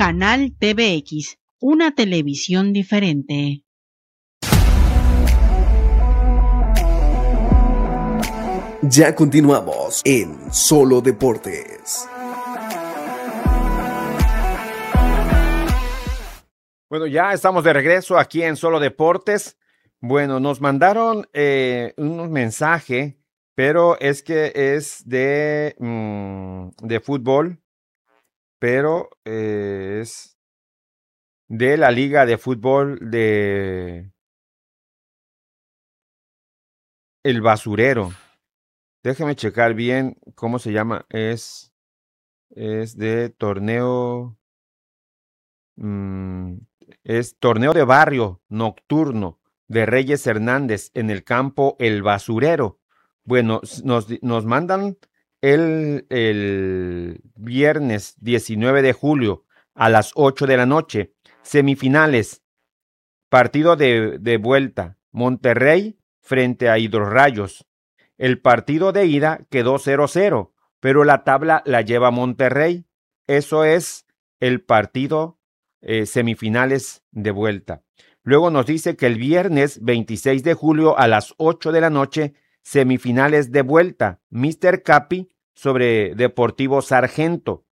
Canal TVX, una televisión diferente. Ya continuamos en Solo Deportes. Bueno, ya estamos de regreso aquí en Solo Deportes. Bueno, nos mandaron un mensaje, pero es que es de fútbol, pero es de la Liga de Fútbol de El Basurero. Déjeme checar bien cómo se llama. Es de torneo. Es torneo de barrio nocturno de Reyes Hernández en el campo El Basurero. Bueno, nos mandan el viernes 19 de julio a las 8 de la noche. Semifinales, partido de vuelta, Monterrey frente a Hidrorrayos. El partido de ida quedó 0-0, pero la tabla la lleva Monterrey. Eso es el partido semifinales de vuelta. Luego nos dice que el viernes 26 de julio a las 8 de la noche, semifinales de vuelta, Mr. Capi sobre Deportivo Sargento.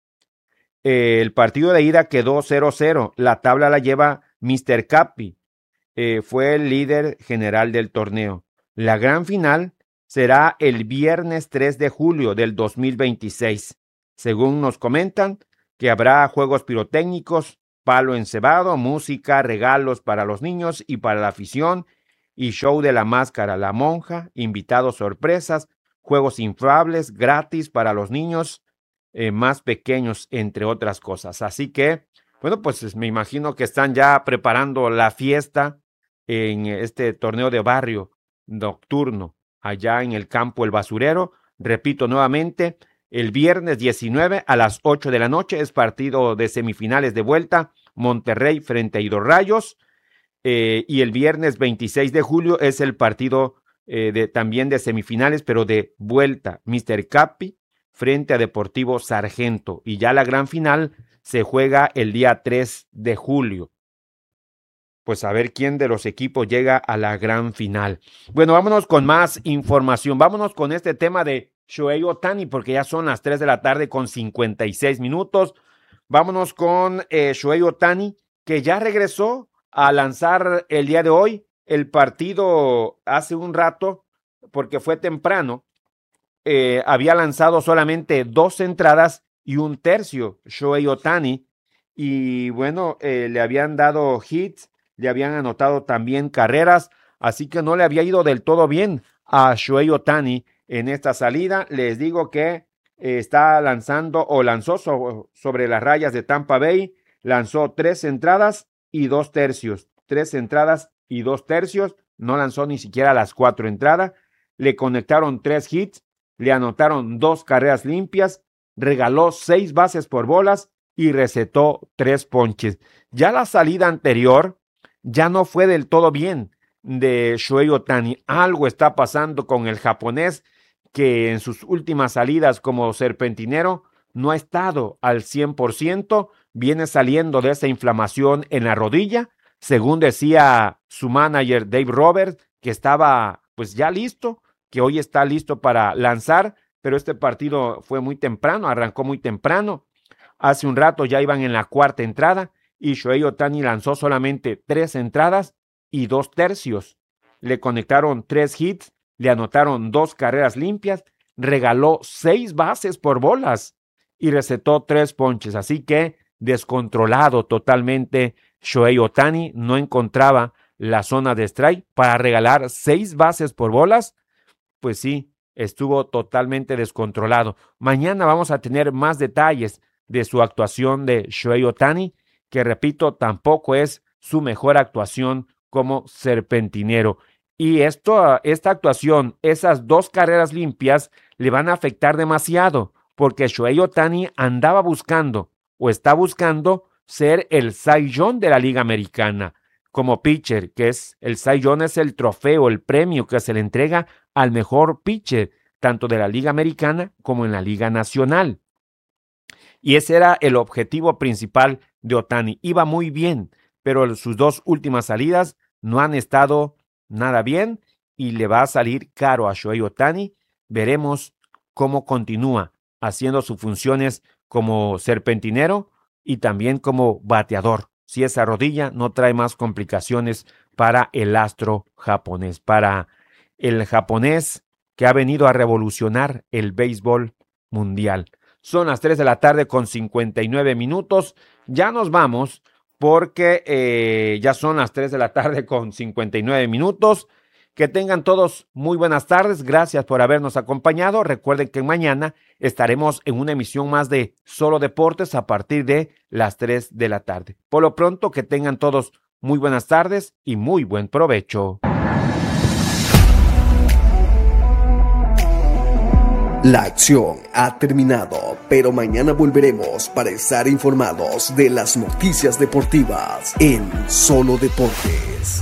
El partido de ida quedó 0-0, la tabla la lleva Mr. Capi, fue el líder general del torneo. La gran final será el viernes 3 de julio del 2026. Según nos comentan, que habrá juegos pirotécnicos, palo encebado, música, regalos para los niños y para la afición, y show de la máscara, la monja, invitados sorpresas, juegos inflables gratis para los niños más pequeños, entre otras cosas. Así que, bueno, pues me imagino que están ya preparando la fiesta en este torneo de barrio nocturno, allá en el campo El Basurero. Repito nuevamente, el viernes 19 a las 8 de la noche es partido de semifinales de vuelta, Monterrey frente a Hidrorrayos, y el viernes 26 de julio es el partido también de semifinales, pero de vuelta, Mr. Capi frente a Deportivo Sargento, y ya la gran final se juega el día 3 de julio. Pues a ver quién de los equipos llega a la gran final. Bueno, vámonos con más información. Vámonos con este tema de Shohei Ohtani, porque ya son las 3 de la tarde con 56 minutos. Vámonos con Shohei Ohtani, que ya regresó a lanzar el día de hoy. El partido hace un rato, porque fue temprano, había lanzado solamente 2 entradas y 1/3 Shohei Ohtani. Y bueno, le habían dado hits, le habían anotado también carreras, así que no le había ido del todo bien a Shohei Ohtani en esta salida. Les digo que está lanzando o lanzó sobre las rayas de Tampa Bay, lanzó 3 entradas y 2/3, 3 entradas y 2/3, no lanzó ni siquiera las 4 entradas, le conectaron 3 hits, le anotaron 2 carreras limpias, regaló 6 bases por bolas y recetó 3 ponches. Ya la salida anterior ya no fue del todo bien de Shohei Ohtani. Algo está pasando con el japonés, que en sus últimas salidas como serpentinero no ha estado al 100%, viene saliendo de esa inflamación en la rodilla, según decía su manager Dave Roberts, que estaba pues ya listo, que hoy está listo para lanzar, pero este partido fue muy temprano, arrancó muy temprano. Hace un rato ya iban en la 4ª entrada y Shohei Ohtani lanzó solamente 3 entradas y 2/3. Le conectaron 3 hits, le anotaron 2 carreras limpias, regaló 6 bases por bolas y recetó 3 ponches. Así que descontrolado totalmente Shohei Ohtani, no encontraba la zona de strike para regalar 6 bases por bolas. Pues sí, estuvo totalmente descontrolado. Mañana vamos a tener más detalles de su actuación de Shohei Ohtani, que repito, tampoco es su mejor actuación como serpentinero. Y esta actuación, esas 2 carreras limpias, le van a afectar demasiado, porque Shohei Ohtani andaba buscando o está buscando ser el Cy Young de la Liga Americana como pitcher, que es el Cy Young, es el trofeo, el premio que se le entrega al mejor pitcher, tanto de la Liga Americana como en la Liga Nacional. Y ese era el objetivo principal de Ohtani. Iba muy bien, pero sus dos últimas salidas no han estado nada bien y le va a salir caro a Shohei Ohtani. Veremos cómo continúa haciendo sus funciones como serpentinero y también como bateador. Si esa rodilla no trae más complicaciones para el astro japonés, para el japonés que ha venido a revolucionar el béisbol mundial. Son las 3 de la tarde con 59 minutos. Ya nos vamos porque ya son las 3 de la tarde con 59 minutos. Que tengan todos muy buenas tardes. Gracias por habernos acompañado. Recuerden que mañana estaremos en una emisión más de Solo Deportes a partir de las 3 de la tarde. Por lo pronto, que tengan todos muy buenas tardes y muy buen provecho. La acción ha terminado, pero mañana volveremos para estar informados de las noticias deportivas en Solo Deportes.